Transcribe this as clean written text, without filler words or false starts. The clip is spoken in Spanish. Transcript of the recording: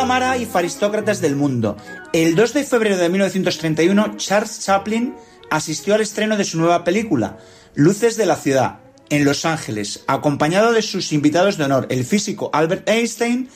Cámara y aristócratas del mundo. El 2 de febrero de 1931, Charles Chaplin asistió al estreno de su nueva película, Luces de la ciudad, en Los Ángeles, acompañado de sus invitados de honor, el físico Albert Einstein